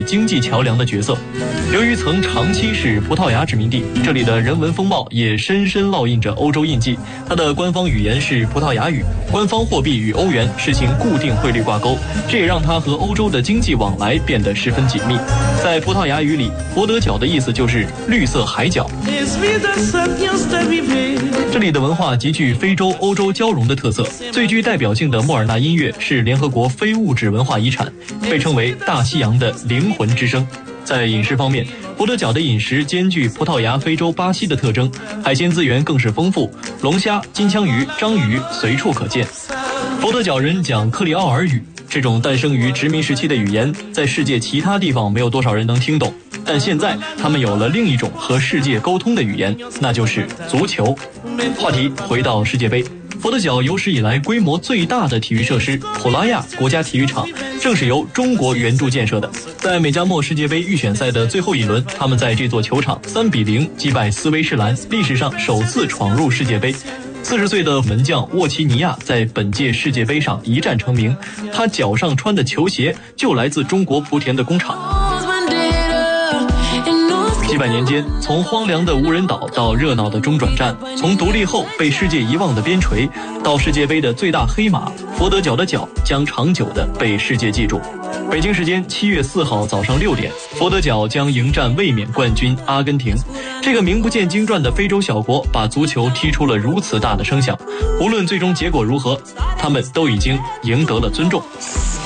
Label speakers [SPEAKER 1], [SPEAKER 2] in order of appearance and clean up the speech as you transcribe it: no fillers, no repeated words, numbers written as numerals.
[SPEAKER 1] 经济桥梁的角色。由于曾长期是葡萄牙殖民地，这里的人文风貌也深深烙印着欧洲印记。它的官方语言是葡萄牙语，官方货币与欧元实行固定汇率挂钩，这也让它和欧洲的经济往来变得十分紧密。在葡萄牙语里，佛得角的意思就是绿色海角。这里的文化极具非洲、欧洲交融的特色，最具代表性的莫尔纳音乐是联合国非物质文化遗产，被称为大西洋的灵魂之声。在饮食方面，佛得角的饮食兼具葡萄牙、非洲、巴西的特征，海鲜资源更是丰富，龙虾、金枪鱼、章鱼随处可见。佛得角人讲克里奥尔语，这种诞生于殖民时期的语言，在世界其他地方没有多少人能听懂，但现在他们有了另一种和世界沟通的语言，那就是足球。话题回到世界杯，佛得角有史以来规模最大的体育设施普拉亚国家体育场正是由中国援助建设的。在美加墨世界杯预选赛的最后一轮，他们在这座球场3-0击败斯威士兰，历史上首次闯入世界杯。40岁的门将沃奇尼亚在本届世界杯上一战成名，他脚上穿的球鞋就来自中国莆田的工厂。几百年间，从荒凉的无人岛到热闹的中转站，从独立后被世界遗忘的边陲，到世界杯的最大黑马，佛得角的角将长久地被世界记住。北京时间7月4号早上6点，佛得角将迎战卫冕冠军阿根廷。这个名不见经传的非洲小国把足球踢出了如此大的声响，无论最终结果如何，他们都已经赢得了尊重。